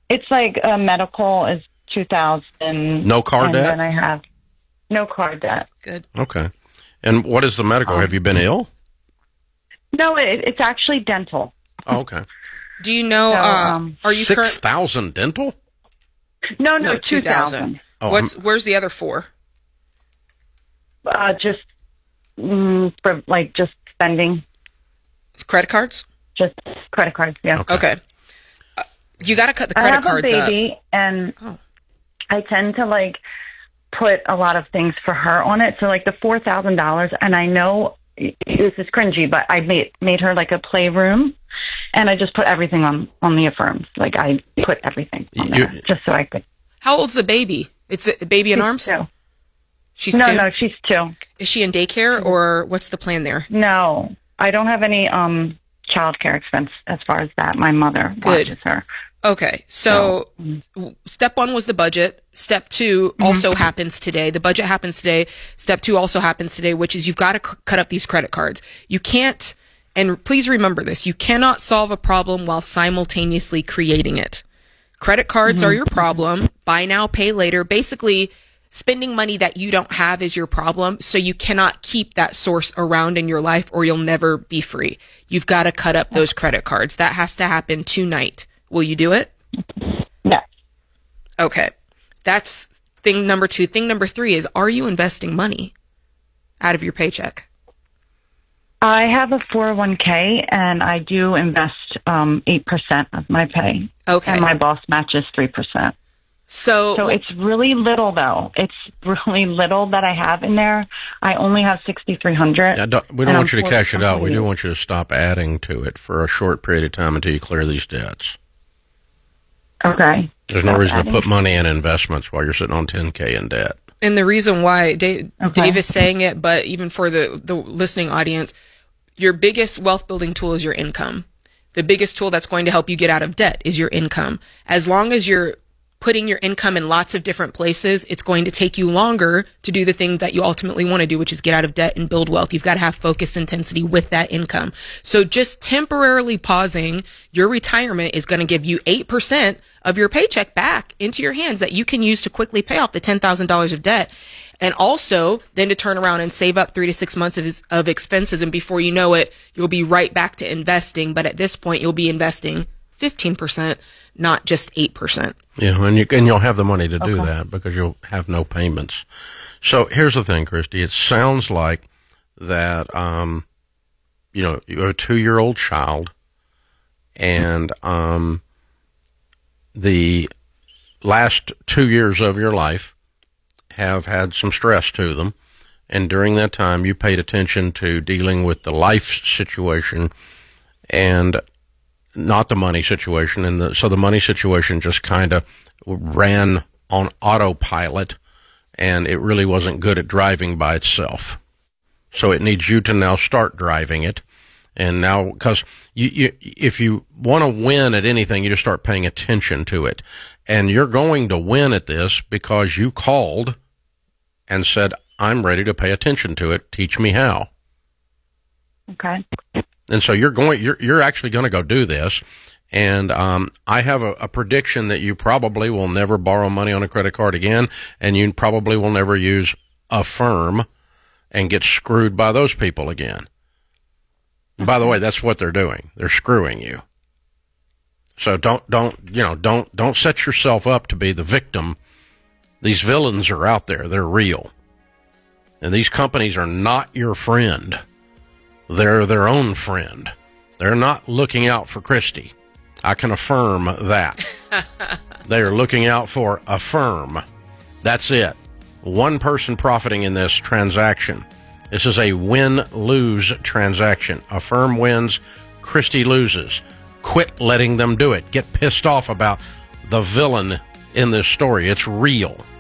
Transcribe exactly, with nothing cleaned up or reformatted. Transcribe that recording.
It's like uh, medical is two thousand. No car and debt? And then I have no car debt. Good. Okay. And what is the medical? Um, Have you been ill? No, it, it's actually dental. Oh, okay. Do you know, So, uh, um, are you Six current? thousand dental? No, no, No, two thousand. Oh, What's, where's the other four? Uh, just mm, for like just spending, Credit cards? just credit cards. Yeah. Okay. Okay. Uh, you got to cut the I credit have cards a up. baby, and Oh. I tend to like put a lot of things for her on it. So like the four thousand dollars, and I know this is cringy, but I made made her like a playroom, and I just put everything on on the Affirms. Like I put everything on You- there just so I could. How old's the baby? It's a baby in arms? Two. She's No, two? no, she's two. Is she in daycare, or what's the plan there? No, I don't have any um childcare expense as far as that. My mother Good. watches her. Okay, so w- step one was the budget. Step two Mm-hmm. also happens today. The budget happens today. Step two also happens today, which is you've got to c- cut up these credit cards. You can't, and please remember this, you cannot solve a problem while simultaneously creating it. Credit cards Mm-hmm. are your problem. Buy now, pay later. Basically, spending money that you don't have is your problem. So you cannot keep that source around in your life or you'll never be free. You've got to cut up those credit cards. That has to happen tonight. Will you do it? No. Okay. That's thing number two. Thing number three is, are you investing money out of your paycheck? I have a four oh one k, and I do invest um, eight percent of my pay. Okay. And my boss matches three percent. So, So it's really little, though. It's really little that I have in there. I only have sixty-three hundred. Yeah, don't, we don't want you to cash it out. We do want you to stop adding to it for a short period of time until you clear these debts. Okay. There's no Stop reason to adding. put money in investments while you're sitting on ten K in debt. and the reason why Dave, Okay. Dave is saying it, but even for the, the listening audience, your biggest wealth building tool is your income. The biggest tool that's going to help you get out of debt is your income. As long as you're putting your income in lots of different places, it's going to take you longer to do the thing that you ultimately want to do, which is get out of debt and build wealth. You've got to have focus intensity with that income. So just temporarily pausing your retirement is going to give you eight percent of your paycheck back into your hands that you can use to quickly pay off the ten thousand dollars of debt. And also then to turn around and save up three to six months of, of expenses. And before you know it, you'll be right back to investing. But at this point, you'll be investing fifteen percent, not just eight percent. Yeah, and, you, and you'll have the money to do Okay. that because you'll have no payments. So here's the thing, Christy. It sounds like that, um, you know, you have a two-year-old child, and um, the last two years of your life have had some stress to them. And during that time, you paid attention to dealing with the life situation and not the money situation. And the, so the money situation just kind of ran on autopilot, and it really wasn't good at driving by itself. So it needs you to now start driving it. And now, because you, you, if you want to win at anything, you just start paying attention to it. And you're going to win at this because you called and said, I'm ready to pay attention to it. Teach me how. Okay. And so you're going, you're, you're actually going to go do this. And, um, I have a, a prediction that you probably will never borrow money on a credit card again. And you probably will never use Affirm and get screwed by those people again. And by the way, that's what they're doing. They're screwing you. So don't, don't, you know, don't, don't set yourself up to be the victim. These villains are out there. They're real. And these companies are not your friend. They're their own friend. They're not looking out for Christy. I can affirm that. They are looking out for Affirm. That's it. One person profiting in this transaction. This is a win-lose transaction. Affirm wins, Christy loses. Quit letting them do it. Get pissed off about the villain in this story. It's real.